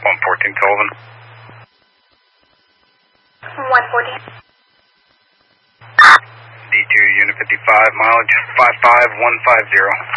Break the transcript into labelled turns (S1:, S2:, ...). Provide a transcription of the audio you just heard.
S1: 114 Sullivan.
S2: 114.
S1: D2 Unit 55, mileage 55150.